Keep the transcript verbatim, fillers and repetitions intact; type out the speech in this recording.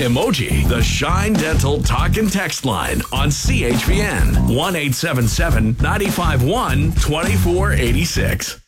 emoji. The Shine Dental Talk and Text line on C H V N one eight seven seven, nine five one, two four eight six.